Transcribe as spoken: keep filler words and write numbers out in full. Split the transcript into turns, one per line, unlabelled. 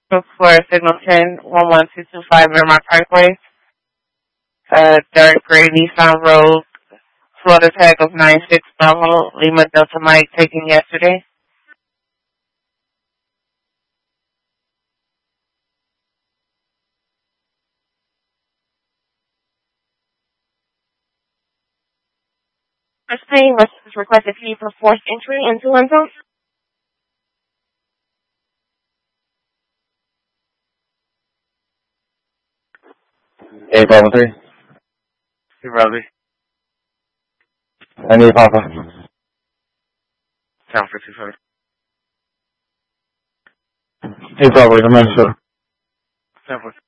For Signal ten, one one two two five Miramar Parkway, uh, third grade Nissan Road, Florida tag of nine six Bravo, Lima Delta Mike, taken yesterday. First paying was requested fee for forced entry into one zone.
Hey, Papa three.
Hey, Robbie.
I need Papa.
Town for two hundred.
Hey, Papa, I'm not sure.
Town for